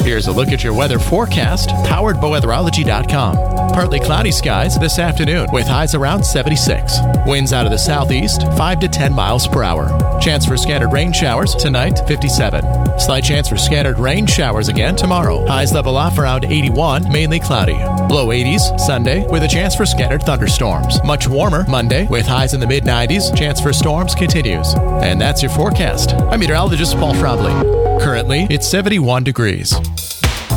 Here's a look at your weather forecast, powered by weatherology.com. Partly cloudy skies this afternoon with highs around 76. Winds out of the southeast, 5 to 10 miles per hour. Chance for scattered rain showers tonight, 57. Slight chance for scattered rain showers again tomorrow. Highs level off around 81, mainly cloudy. Low 80s Sunday with a chance for scattered thunderstorms. Much warmer Monday with highs in the mid-90s. Chance for storms continues. And that's your forecast. I'm meteorologist Paul Frobley. Currently, it's 71 degrees.